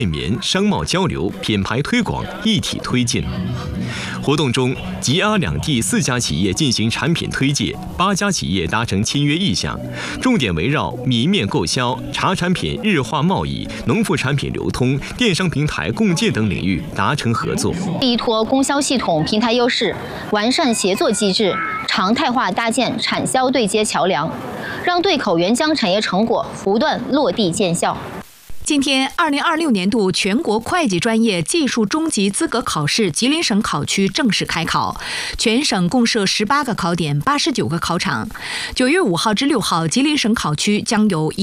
民商贸交流、品牌推广一体推进。活动中，吉阿两地4家企业进行产品推介，8家企业达成签约意向，重点围绕米面购销、茶产品日化贸易、农副产品流通、电商平台共建等领域达成合作， 依托供销系统平台优势，完善协作机制，常态化搭建产销对接桥梁，让对口原浆产业成果不断落地见效。 今天，2026年度全国会计专业技术中级资格考试吉林省考区正式开考，全省共设18个考点、89个考场。9月5号至6号，吉林省考区将有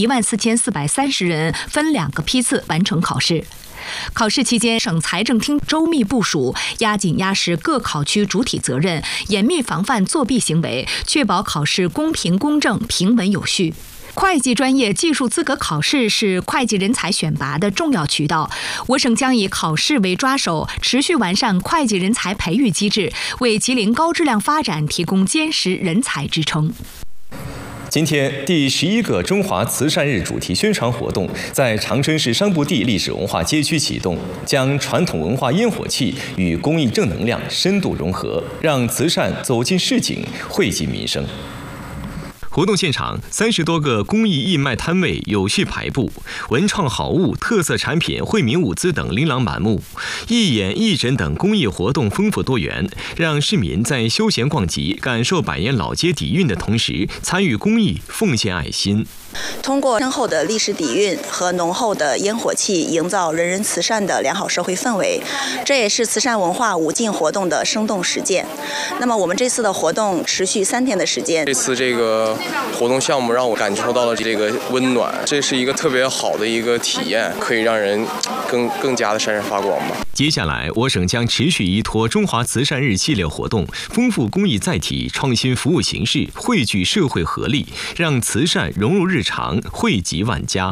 14430人分2个批次完成考试。考试期间，省财政厅周密部署，压紧压实各考区主体责任，严密防范作弊行为，确保考试公平公正、平稳有序。会计专业技术资格考试是会计人才选拔的重要渠道，我省将以考试为抓手，持续完善会计人才培育机制，为吉林高质量发展提供坚实人才支撑。 今天，第11个中华慈善日主题宣传活动在长春市商埠地历史文化街区启动，将传统文化烟火气与公益正能量深度融合，让慈善走进市井，惠及民生。活动现场，30多个公益义卖摊位有序排布，文创好物、特色产品、惠民物资等琳琅满目，义演、义诊等公益活动丰富多元，让市民在休闲逛集、感受百年老街底蕴的同时，参与公益、奉献爱心。 通过深厚的历史底蕴和浓厚的烟火气，营造人人慈善的良好社会氛围，这也是慈善文化5进活动的生动实践。那么我们这次的活动持续3天的时间。 这次这个活动项目让我感受到了这个温暖，这是一个特别好的一个体验，可以让人更加的闪闪发光吧。 接下来，我省将持续依托中华慈善日系列活动，丰富公益载体，创新服务形式，汇聚社会合力，让慈善融入日常，惠及万家。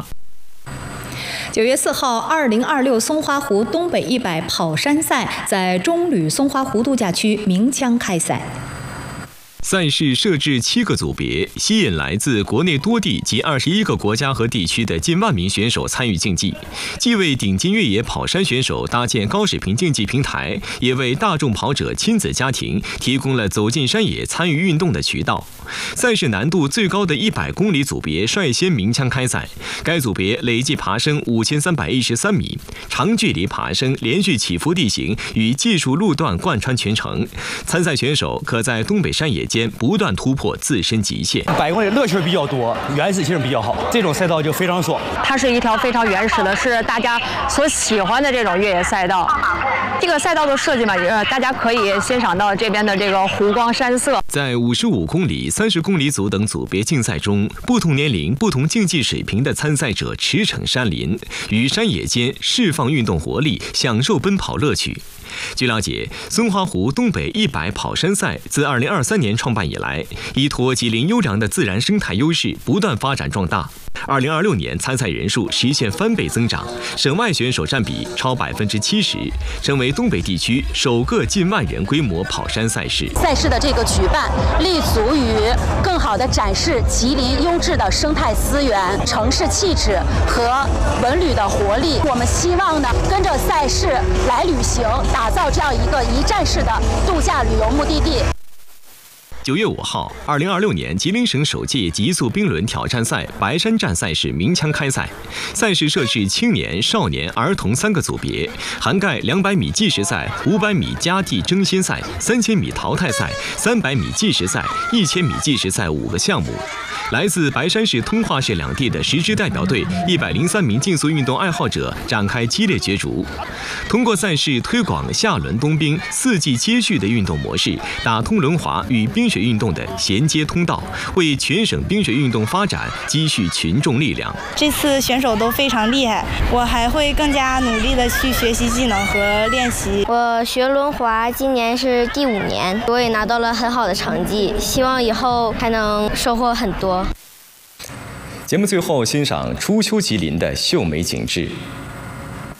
9月4号，2026松花湖东北100跑山赛在中旅松花湖度假区鸣枪开赛。 赛事设置7个组别，吸引来自国内多地及21个国家和地区的近万名选手参与竞技，既为顶级越野跑山选手搭建高水平竞技平台，也为大众跑者亲子家庭提供了走进山野参与运动的渠道。赛事难度最高的100公里组别率先鸣枪开赛，该组别累计爬升5313米，长距离爬升连续起伏地形与技术路段贯穿全程，参赛选手可在东北山野间不断突破自身极限。 100公里乐趣比较多，原始性比较好，这种赛道就非常爽。 它是一条非常原始的，是大家所喜欢的这种越野赛道。这个赛道的设计嘛，大家可以欣赏到这边的这个湖光山色。 在55公里、30公里组等组别竞赛中，不同年龄、不同竞技水平的参赛者驰骋山林，与山野间释放运动活力，享受奔跑乐趣。据了解，松花湖东北100跑山赛自2023年创办以来，依托吉林优良的自然生态优势，不断发展壮大。2026年参赛人数实现翻倍增长，省外选手占比超70%，成为东北地区首个近万人规模跑山赛事。 赛事的这个举办，立足于更好地展示吉林优质的生态资源、城市气质和文旅的活力。我们希望呢，跟着赛事来旅行，打造这样一个一站式的度假旅游目的地。 9月5号，2026年吉林省首届极速冰轮挑战赛白山站赛事鸣枪开赛。赛事设置青年、少年、儿童3个组别，涵盖200米计时赛、500米夹地争先赛、3000米淘汰赛、300米计时赛、1000米计时赛5个项目。来自白山市、通化市两地的10支代表队103名竞速运动爱好者展开激烈角逐。通过赛事推广夏轮冬冰、4季接续的运动模式，打通轮滑与冰雪运动的衔接通道，为全省冰雪运动发展积蓄群众力量。 这次选手都非常厉害，我还会更加努力的去学习技能和练习。 我学轮滑今年是第5年，我也拿到了很好的成绩，希望以后还能收获很多。 节目最后欣赏初秋吉林的秀美景致。